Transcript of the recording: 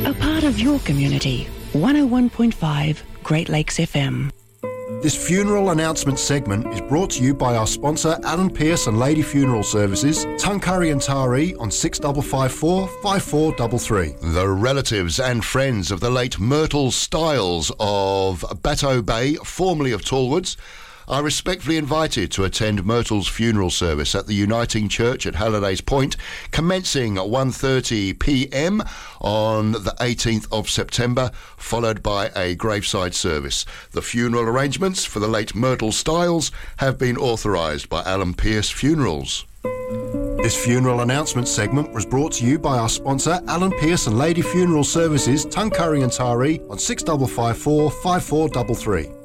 A part of your community. 101.5 Great Lakes FM. This funeral announcement segment is brought to you by our sponsor Alan Pearce and Lady Funeral Services, Tuncurry and Taree on 6554 5433. The relatives and friends of the late Myrtle Stiles of Batteau Bay, formerly of Tallwoods, are respectfully invited to attend Myrtle's funeral service at the Uniting Church at Halliday's Point, commencing at 1:30pm on the 18th of September, followed by a graveside service. The funeral arrangements for the late Myrtle Stiles have been authorised by Alan Pearce Funerals. This funeral announcement segment was brought to you by our sponsor Alan Pearce and Lady Funeral Services, Tuncurry and Taree on 6554 5433.